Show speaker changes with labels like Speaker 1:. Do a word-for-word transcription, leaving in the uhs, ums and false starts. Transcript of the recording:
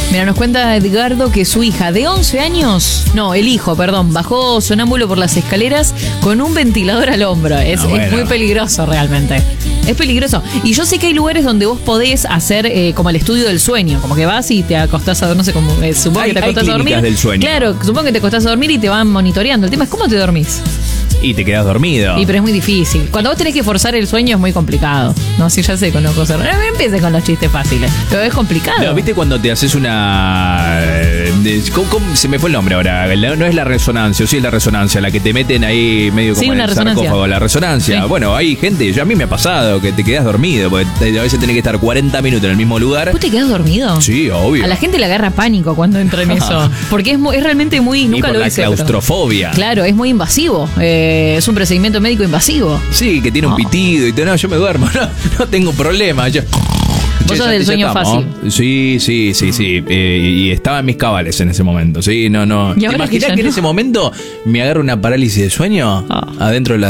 Speaker 1: Mira, nos cuenta Edgardo que su hija de once años, no, el hijo, perdón, bajó sonámbulo por las escaleras con un ventilador al hombro. Es,
Speaker 2: Ah, bueno.
Speaker 1: es muy peligroso realmente. Es peligroso. Y yo sé que hay lugares donde vos podés hacer eh, como el estudio del sueño. Como que vas y te acostás a dormir, no sé cómo, eh, supongo
Speaker 2: Hay-
Speaker 1: que te
Speaker 2: hay
Speaker 1: acostás a dormir.
Speaker 2: clínicas del sueño.
Speaker 1: Claro, supongo que te acostás a dormir y te van monitoreando. El tema es cómo te dormís.
Speaker 2: Y te quedas dormido.
Speaker 1: Y pero es muy difícil. Cuando vos tenés que forzar el sueño es muy complicado. No, sí, ya sé, conozco. No me empieces con los chistes fáciles. Pero es complicado.
Speaker 2: No, ¿viste cuando te haces una... de- ¿Cómo, cómo- se me fue el nombre ahora? La- No es la resonancia, o sí es la resonancia, la que te meten ahí medio como
Speaker 1: Sí,
Speaker 2: en
Speaker 1: una
Speaker 2: el
Speaker 1: resonancia.
Speaker 2: sarcófago, la resonancia.
Speaker 1: Sí.
Speaker 2: Bueno, hay gente, yo a mí me ha pasado que te quedas dormido, porque te- a veces tenés que estar cuarenta minutos en el mismo lugar.
Speaker 1: ¿Vos te quedás dormido?
Speaker 2: Sí, obvio.
Speaker 1: A la gente le agarra pánico cuando entra en eso. Porque es, mu- es realmente muy...
Speaker 2: Y
Speaker 1: Nunca
Speaker 2: por
Speaker 1: lo
Speaker 2: la
Speaker 1: hice. pero-
Speaker 2: claustrofobia.
Speaker 1: Claro, es muy invasivo. Eh, es un procedimiento médico invasivo.
Speaker 2: Sí, que tiene un
Speaker 1: No.
Speaker 2: pitido y todo. No, yo me duermo, no, no tengo problema. Yo...
Speaker 1: Vos sos
Speaker 2: ya-
Speaker 1: del
Speaker 2: ya
Speaker 1: sueño
Speaker 2: estamos.
Speaker 1: fácil.
Speaker 2: Sí, sí, sí, sí. Eh, y estaba en mis cabales en ese momento. Sí, no, no.
Speaker 1: Y
Speaker 2: ¿Te
Speaker 1: ahora que
Speaker 2: imaginas
Speaker 1: ya
Speaker 2: que, en
Speaker 1: no?
Speaker 2: ese momento me agarra una parálisis de sueño
Speaker 1: Ah.
Speaker 2: adentro de la